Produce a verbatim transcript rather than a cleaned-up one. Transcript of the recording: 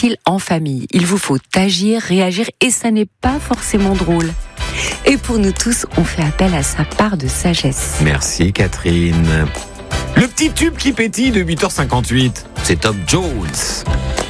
difficile en famille. Il vous faut agir, réagir et ça n'est pas forcément drôle. Et pour nous tous, on fait appel à sa part de sagesse. Merci Catherine. Le petit tube qui pétille de huit heures cinquante-huit, c'est Tom Jones.